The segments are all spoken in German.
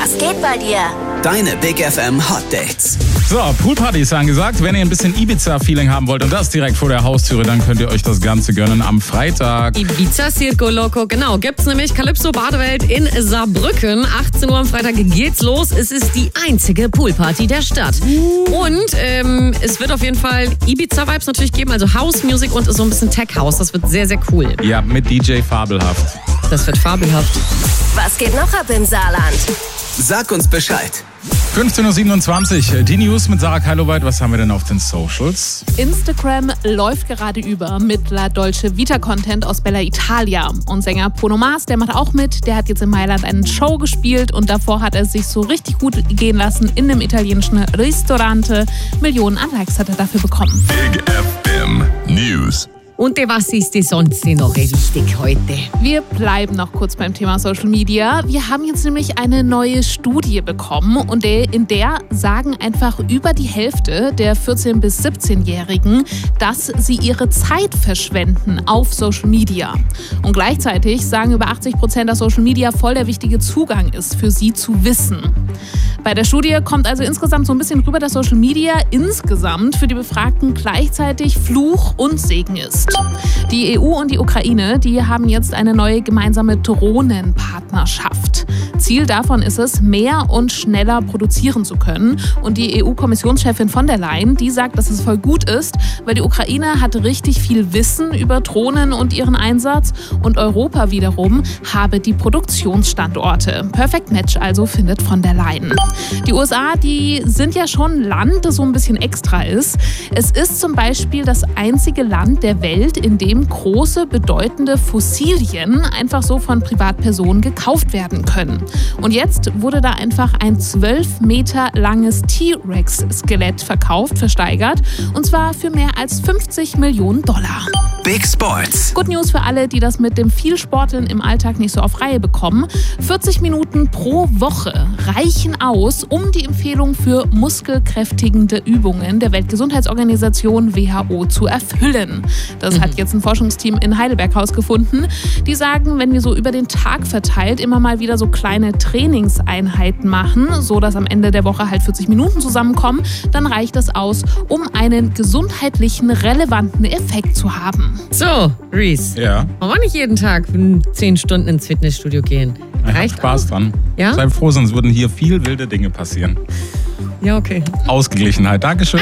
Was geht bei dir? Deine Big FM Hot Dates. So, Poolparty ist angesagt. Wenn ihr ein bisschen Ibiza-Feeling haben wollt und das direkt vor der Haustüre, dann könnt ihr euch das Ganze gönnen am Freitag. Ibiza Circo Loco, genau. Gibt's nämlich Calypso Badewelt in Saarbrücken. 18 Uhr am Freitag geht's los. Es ist die einzige Poolparty der Stadt. Und es wird auf jeden Fall Ibiza-Vibes natürlich geben, also House-Music und so ein bisschen Tech-House. Das wird sehr, sehr cool. Ja, mit DJ Fabelhaft. Das wird fabelhaft. Was geht noch ab im Saarland? Sag uns Bescheid. 15.27 Uhr, die News mit Sarah Keiloweit. Was haben wir denn auf den Socials? Instagram läuft gerade über mit La Dolce Vita Content aus Bella Italia. Und Sänger Bruno Mars, der macht auch mit. Der hat jetzt in Mailand eine Show gespielt und davor hat er sich so richtig gut gehen lassen in einem italienischen Ristorante. Millionen an Likes hat er dafür bekommen. Big FM News. Und was ist denn sonst noch wichtig heute? Wir bleiben noch kurz beim Thema Social Media. Wir haben jetzt nämlich eine neue Studie bekommen und in der sagen einfach über die Hälfte der 14- bis 17-Jährigen, dass sie ihre Zeit verschwenden auf Social Media. Und gleichzeitig sagen über 80%, dass Social Media voll der wichtige Zugang ist, für sie zu wissen. Bei der Studie kommt also insgesamt so ein bisschen rüber, dass Social Media insgesamt für die Befragten gleichzeitig Fluch und Segen ist. Die EU und die Ukraine, die haben jetzt eine neue gemeinsame Drohnenpartnerschaft. Ziel davon ist es, mehr und schneller produzieren zu können. Und die EU-Kommissionschefin von der Leyen, die sagt, dass es voll gut ist, weil die Ukraine hat richtig viel Wissen über Drohnen und ihren Einsatz und Europa wiederum habe die Produktionsstandorte. Perfect Match also, findet von der Leyen. Die USA, die sind ja schon ein Land, das so ein bisschen extra ist. Es ist zum Beispiel das einzige Land der Welt, in dem große, bedeutende Fossilien einfach so von Privatpersonen gekauft werden können. Und jetzt wurde da einfach ein 12 Meter langes T-Rex-Skelett versteigert. Und zwar für mehr als $50 Millionen. Big Sports. Good News für alle, die das mit dem Vielsporteln im Alltag nicht so auf Reihe bekommen. 40 Minuten pro Woche reichen aus, um die Empfehlung für muskelkräftigende Übungen der Weltgesundheitsorganisation WHO zu erfüllen. Das hat jetzt ein Forschungsteam in Heidelberg herausgefunden. Die sagen, wenn wir so über den Tag verteilt immer mal wieder so kleine Trainingseinheiten machen, so dass am Ende der Woche halt 40 Minuten zusammenkommen, dann reicht das aus, um einen gesundheitlichen, relevanten Effekt zu haben. So, Reese. Ja. Wollen wir nicht jeden Tag 10 Stunden ins Fitnessstudio gehen? Reicht Spaß auch dran. Ja? Sei froh, sonst würden hier viel wilde Dinge passieren. Ja, okay. Ausgeglichenheit. Dankeschön.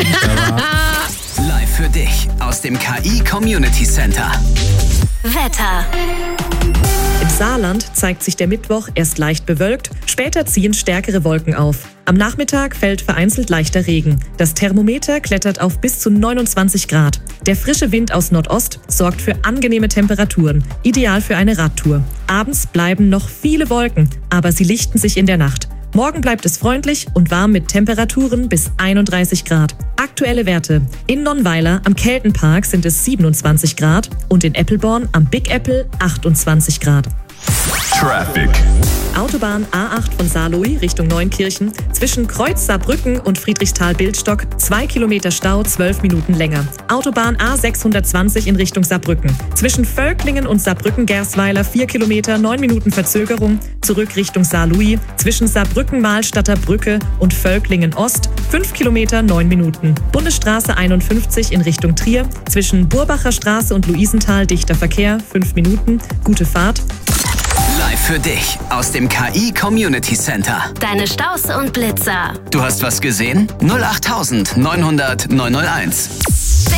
Live für dich aus dem KI Community Center. Wetter. Im Saarland zeigt sich der Mittwoch erst leicht bewölkt, später ziehen stärkere Wolken auf. Am Nachmittag fällt vereinzelt leichter Regen. Das Thermometer klettert auf bis zu 29 Grad. Der frische Wind aus Nordost sorgt für angenehme Temperaturen, ideal für eine Radtour. Abends bleiben noch viele Wolken, aber sie lichten sich in der Nacht. Morgen bleibt es freundlich und warm mit Temperaturen bis 31 Grad. Aktuelle Werte. In Nonnweiler am Keltenpark sind es 27 Grad und in Eppelborn am Big Apple 28 Grad. Traffic. Autobahn A8 von Saarlouis Richtung Neunkirchen. Zwischen Kreuz Saarbrücken und Friedrichsthal-Bildstock 2 Kilometer Stau, 12 Minuten länger. Autobahn A620 in Richtung Saarbrücken. Zwischen Völklingen und Saarbrücken-Gersweiler 4 Kilometer, 9 Minuten Verzögerung. Zurück Richtung Saarlouis. Zwischen Saarbrücken-Mahlstadter Brücke und Völklingen-Ost 5 Kilometer, 9 Minuten. Bundesstraße 51 in Richtung Trier. Zwischen Burbacher Straße und Luisenthal dichter Verkehr 5 Minuten. Gute Fahrt. Live für dich aus dem KI Community Center. Deine Staus und Blitzer. Du hast was gesehen? 08900 901.